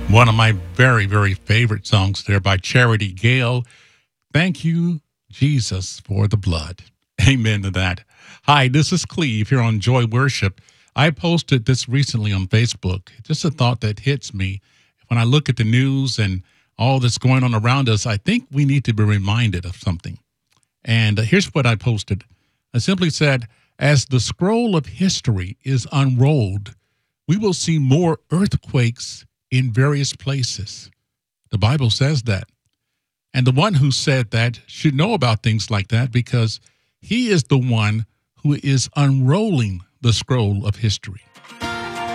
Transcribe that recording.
One of my very, very favorite songs there by Charity Gale. Thank you, Jesus, for the blood. Amen to that. Hi, this is Cleve here on Joy Worship. I posted this recently on Facebook. Just a thought that hits me. When I look at the news and all that's going on around us, I think we need to be reminded of something. And here's what I posted. I simply said, as the scroll of history is unrolled, we will see more earthquakes in various places. The Bible says that. And the one who said that should know about things like that because he is the one who is unrolling the scroll of history.